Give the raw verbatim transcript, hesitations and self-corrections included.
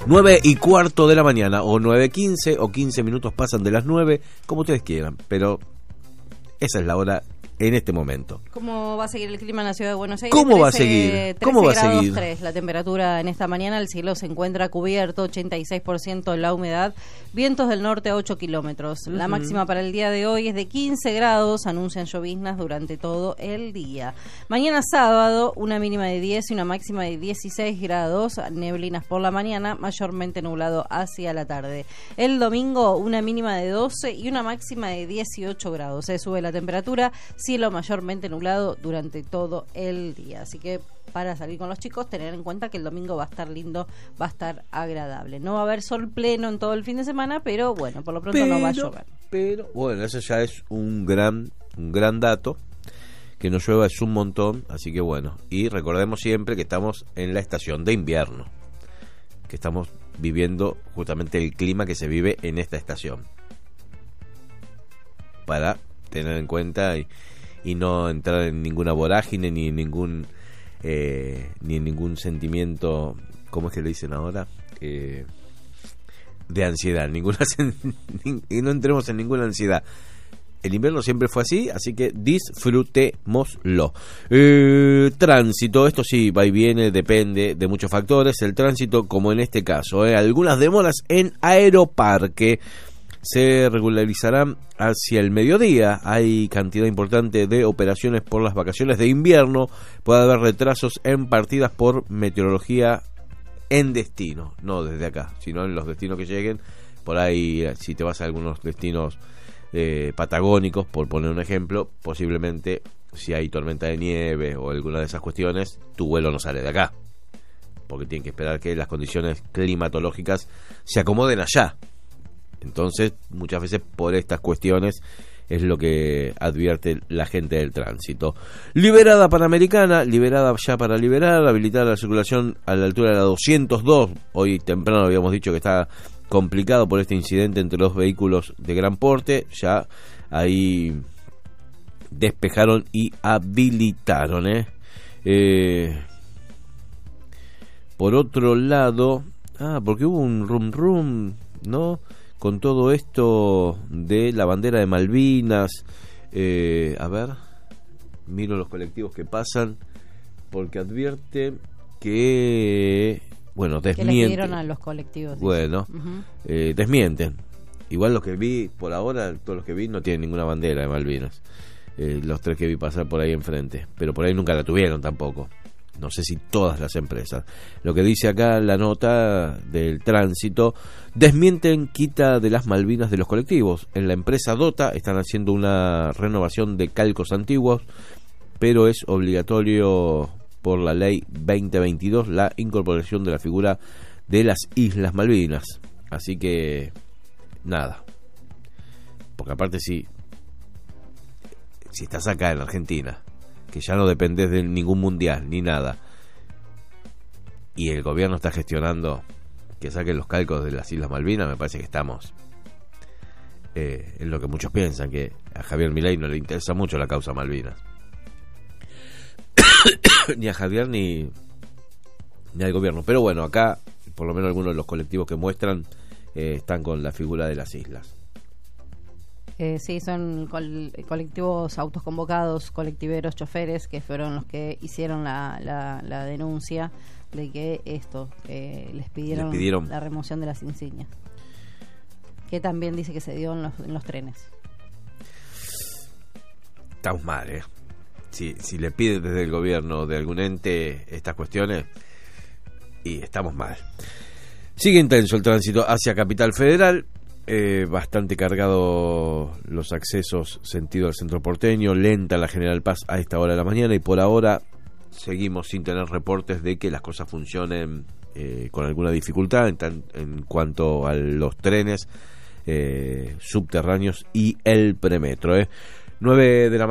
nueve y cuarto de la mañana, o nueve quince, o quince minutos pasan de las nueve, como ustedes quieran, pero esa es la hora en este momento. ¿Cómo va a seguir el clima en la ciudad de Buenos Aires? ¿Cómo trece, va a seguir? ¿Cómo va a seguir? tres, la temperatura en esta mañana, el cielo se encuentra cubierto, ochenta y seis por ciento la humedad, vientos del norte a ocho kilómetros. Uh-huh. La máxima para el día de hoy es de quince grados, anuncian lloviznas durante todo el día. Mañana sábado, una mínima de diez y una máxima de dieciséis grados, neblinas por la mañana, mayormente nublado hacia la tarde. El domingo, una mínima de doce y una máxima de dieciocho grados. Se sube la temperatura, cielo mayormente nublado durante todo el día. Así que para salir con los chicos, tener en cuenta que el domingo va a estar lindo, va a estar agradable. No va a haber sol pleno en todo el fin de semana, pero bueno, por lo pronto pero, no va a llover. Pero bueno, eso ya es un gran, un gran dato. Que no llueva es un montón, así que bueno. Y recordemos siempre que estamos en la estación de invierno, que estamos viviendo justamente el clima que se vive en esta estación, para tener en cuenta y, y no entrar en ninguna vorágine ni en ningún eh, ni en ningún sentimiento, ¿cómo es que le dicen ahora? Eh, de ansiedad, ninguna y no entremos en ninguna ansiedad. El invierno siempre fue así, así que disfrutémoslo. Eh, tránsito, esto sí, va y viene, depende de muchos factores. El tránsito, como en este caso, eh, algunas demoras en Aeroparque se regularizarán hacia el mediodía. Hay cantidad importante de operaciones por las vacaciones de invierno. Puede haber retrasos en partidas por meteorología en destino, no desde acá, sino en los destinos que lleguen. Por ahí, si te vas a algunos destinos Eh, patagónicos, por poner un ejemplo, posiblemente si hay tormenta de nieve o alguna de esas cuestiones, tu vuelo no sale de acá, porque tienen que esperar que las condiciones climatológicas se acomoden allá. Entonces, muchas veces por estas cuestiones es lo que advierte la gente del tránsito. Liberada Panamericana, liberada ya para liberar, habilitada la circulación a la altura de la doscientos dos. Hoy temprano habíamos dicho que está complicado por este incidente entre los vehículos de gran porte. Ya ahí despejaron y habilitaron, ¿eh? Eh, por otro lado, ah, porque hubo un rum rum, ¿no? Con todo esto de la bandera de Malvinas. Eh, a ver, miro los colectivos que pasan, porque advierte que, bueno, desmienten. Que les pidieron a los colectivos. Bueno, uh-huh. eh, desmienten. Igual los que vi por ahora, todos los que vi no tienen ninguna bandera de Malvinas. Eh, los tres que vi pasar por ahí enfrente, pero por ahí nunca la tuvieron tampoco. No sé si todas las empresas. Lo que dice acá la nota del tránsito: desmienten quita de las Malvinas de los colectivos. En la empresa Dota están haciendo una renovación de calcos antiguos, pero es obligatorio por la ley veinte veintidós la incorporación de la figura de las Islas Malvinas. Así que nada, porque aparte si si estás acá en Argentina, que ya no dependés de ningún mundial ni nada, y el gobierno está gestionando que saquen los calcos de las Islas Malvinas, me parece que estamos eh, en lo que muchos piensan, que a Javier Milei no le interesa mucho la causa Malvinas. Ni a Javier ni, ni al gobierno. Pero bueno, acá por lo menos algunos de los colectivos que muestran eh, están con la figura de las islas. Eh, sí, son col- colectivos autoconvocados, colectiveros, choferes, que fueron los que hicieron la, la, la denuncia de que esto, eh, les, pidieron les pidieron la remoción de las insignias, que también dice que se dio en los, en los trenes. Estamos mal, ¿eh? Si, si le piden desde el gobierno de algún ente estas cuestiones, y estamos mal. Sigue intenso el tránsito hacia Capital Federal. Eh, bastante cargado los accesos sentido al centro porteño, lenta la General Paz a esta hora de la mañana, y por ahora seguimos sin tener reportes de que las cosas funcionen eh, con alguna dificultad en, tan, en cuanto a los trenes eh, subterráneos y el premetro. eh. nueve de la